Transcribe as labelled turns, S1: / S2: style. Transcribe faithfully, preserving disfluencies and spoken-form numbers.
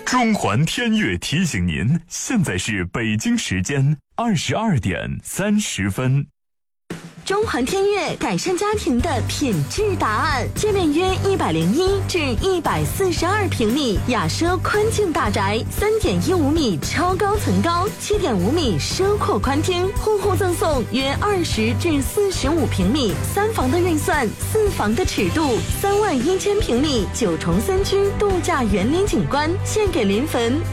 S1: 中环天悦提醒您，现在是北京时间二十二点三十分。
S2: 中环天悦改善家庭的品质答案，界面约一百零一至一百四十二平米，雅奢宽净大宅，三点一五米超高层高，七点五米奢阔宽厅，户户赠送约二十至四十五平米三房的预算，四房的尺度，三万一千平米九重三居度假园林景观，献给临汾